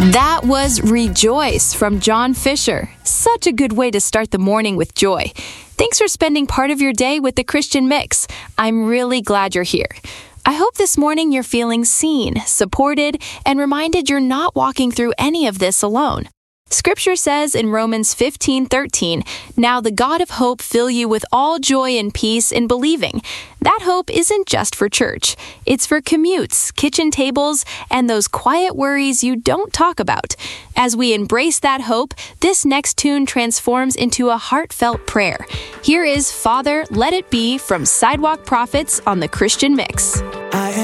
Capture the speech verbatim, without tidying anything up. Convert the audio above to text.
That was Rejoice from John Fisher. Such a good way to start the morning with joy. Thanks for spending part of your day with the Christian Mix. I'm really glad you're here. I hope this morning you're feeling seen, supported, and reminded you're not walking through any of this alone. Scripture says in Romans fifteen thirteen, "Now the God of hope fill you with all joy and peace in believing." That hope isn't just for church. It's for commutes, kitchen tables, and those quiet worries you don't talk about. As we embrace that hope, this next tune transforms into a heartfelt prayer. Here is Father, Let It Be from Sidewalk Prophets on the Christian Mix. I